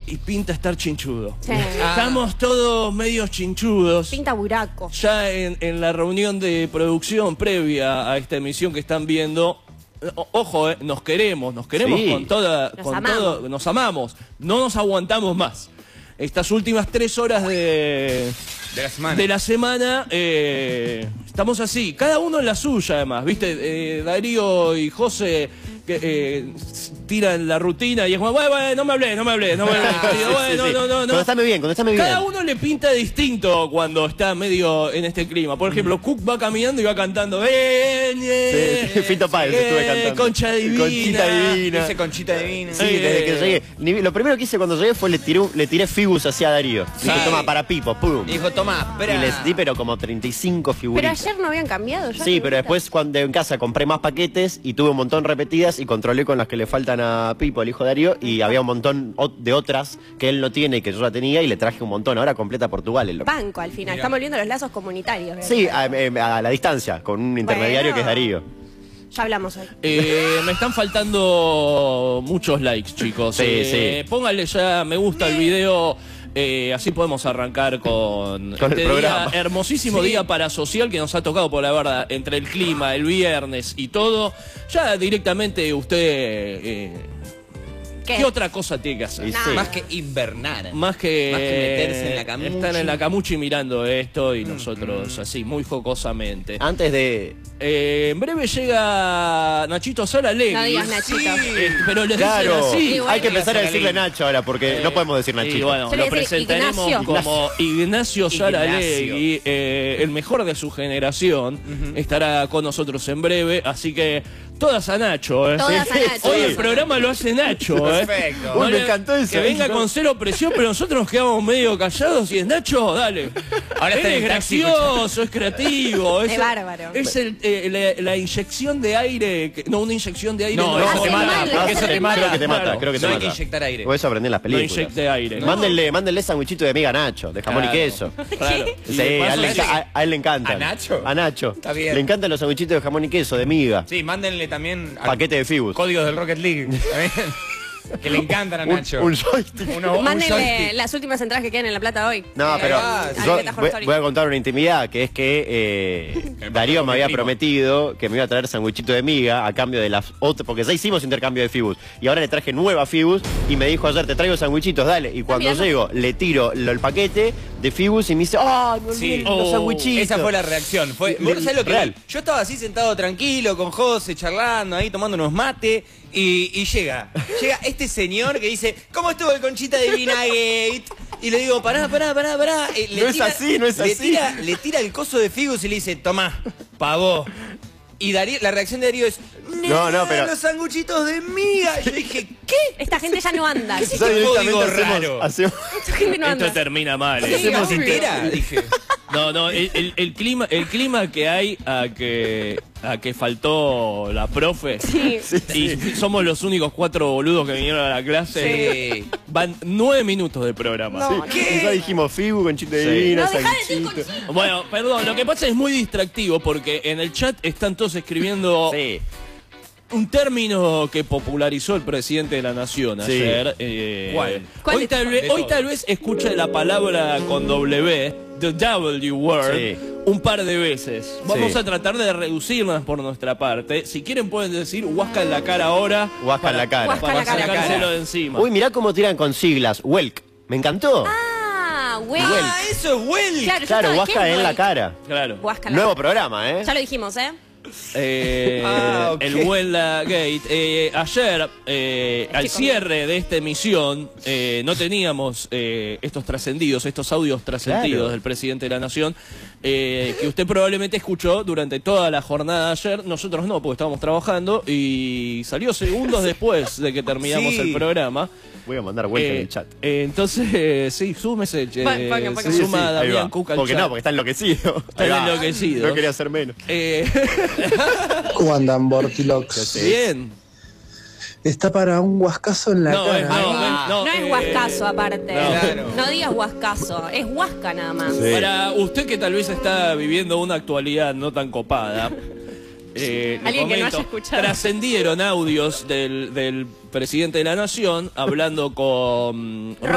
y pinta estar chinchudo. Sí. Estamos todos medios chinchudos. Pinta buraco. Ya en la reunión de producción previa a esta emisión que están viendo, ojo, nos queremos Sí. con toda, Nos con amamos. todo, nos amamos, no nos aguantamos más. Estas últimas 3 horas de la semana, estamos así, cada uno en la suya además, ¿viste? Darío y José tiran la rutina y es como, bueno, no me hablé. Contéstame bien. Cada uno le pinta distinto cuando está medio en este clima. Por ejemplo, Cook va caminando y va cantando, Fito Páez estuve cantando. Concha divina. Conchita divina. Dice Conchita divina. Sí, desde que llegué. Lo primero que hice cuando llegué fue le tiré Fibus hacia Darío. Dije, toma, para Pipo, pum. Dijo, tomá, espera. Y les di pero como 35 Pero figuritas. ayer no habían cambiado ya. Sí, pero después cuando en casa compré más paquetes y tuve un montón repetidas y controlé con las que le faltan a Pipo, el hijo de Darío, y había un montón de otras que él no tiene y que yo ya tenía y le traje un montón. Ahora completa Portugal el loco. Banco al final. Están volviendo los lazos comunitarios. ¿verdad? Sí, a la distancia, con un intermediario que es Darío. Ya hablamos hoy. Me están faltando muchos likes, chicos. Sí. Pónganle ya me gusta al video. Así podemos arrancar con el programa. Hermosísimo día parasocial que nos ha tocado, por la verdad, entre el clima, el viernes y todo. Ya directamente usted... ¿Qué otra cosa tiene que hacer? Nada. Más que invernar. Más que meterse en la camuchi. Están en la camuchi mirando esto y nosotros así, muy jocosamente. Antes de... en breve llega Nachito Saralegui. No digas Nachito. Pero les Claro, dicen así. Sí, bueno. hay que empezar a decirle Nacho ahora porque no podemos decir Y Nachito. bueno, Se le lo dice presentaremos Ignacio. como Ignacio Saralegui, el mejor de su generación. Estará con nosotros en breve, así que todas a Nacho. Todas a Nacho. Hoy el programa lo hace Nacho. Perfecto. Uy, me encantó eso. Que venga con cero presión, pero nosotros nos quedamos medio callados y es Nacho, dale. Ahora está en es el taxi gracioso, es creativo. Es bárbaro. Es la inyección de aire, no, una inyección de aire. No, eso te mata, porque eso te mata. Creo que te mata, creo que te No hay mata. que inyectar aire. O eso aprendí en las No películas. inyecte aire. Mándenle sandwichito de miga a Nacho, de jamón y Claro. queso. Claro. Y Sí, de a paso él le encanta. ¿A Nacho? A Nacho. Está bien. Le encantan los sandwichitos de jamón y queso, de miga. Sí, mándenle también Paquete de Fibus. códigos del Rocket League. ¿También? Que le encantan a Nacho. Un joystick. Un Mándenle joystick. las últimas entradas que quedan en La Plata hoy. No, pero va, yo Aleta Horror Story. voy a contar una intimidad, que es que Darío me había prometido que me iba a traer sanguichito de miga a cambio de las otras, porque ya hicimos intercambio de Fibus, y ahora le traje nueva Fibus, y me dijo ayer, te traigo sanguichitos, dale, y cuando mirando. llego, le tiro el paquete de Fibus y me dice, ¡ah, me olvidé Sí. los sanguichitos! Esa fue la reacción. ¿Sabes lo que Real. vi? Yo estaba así sentado tranquilo con José, charlando ahí, tomando unos mates, y llega este señor que dice, ¿cómo estuvo el Conchita Divina Gate? Y le digo, pará. No es así. Le tira el coso de Figus y le dice, tomá, pavó. Y la reacción de Darío es, No, pero- los sanguchitos de miga. Yo dije, ¿qué? Esta gente ya no anda. ¿Qué es Ya este directamente código raro? hacemos Esta gente no Esto anda. termina mal. Sí, ¿Hacemos obvio. entera? Dije. No, el clima que hay a que faltó la profe. Sí. Y somos los únicos 4 boludos que vinieron a la clase. Sí. Van 9 minutos de programa. No, Y ya dijimos Fibus, Conchita Divina, No, dejá de decir sanguichito. Bueno, perdón, lo que pasa es muy distractivo porque en el chat están todos escribiendo Sí. un término que popularizó el presidente de la Nación Sí. ayer. ¿Cuál? ¿Cuál Hoy de tal, vez, de hoy todo? tal vez escuche la palabra con W, the W word, Sí. un par de veces. Vamos Sí. a tratar de reducirlas por nuestra parte. Si quieren pueden decir huasca en la cara ahora. Huasca en la cara. Huasca en Para la cara. sacárselo de encima. Uy, mirá cómo tiran con siglas. Welk. Me encantó. Ah, güey. Ah, eso es Well. Claro, yo Claro, estaba, ¿qué Huasca es en la güey? cara. Claro. Huasca en la Nuevo cara. programa, ¿eh? Ya lo dijimos, ¿eh? Ok. El Huela Gate. Ayer, al cierre de esta emisión, no teníamos estos trascendidos, estos audios trascendidos Claro. del presidente de la Nación, que usted probablemente escuchó durante toda la jornada de ayer. Nosotros no, porque estábamos trabajando y salió segundos después de que terminamos Sí. el programa. Voy a mandar vuelta en el chat. Entonces, sí, súmese. Pongan. Se Sí, suma ahí Damián va. Cook al Porque chat. no, porque está enloquecido. Está Ahí va. enloquecido. No quería hacer menos. ¿Cómo andan, Bortilox? Bien. Está para un huascazo en la No, cara. No es huascazo, aparte. Claro. No digas huascazo, es huasca nada más. Sí. Para usted que tal vez está viviendo una actualidad no tan copada, le Alguien que no comento, haya escuchado. trascendieron audios del presidente de la Nación hablando con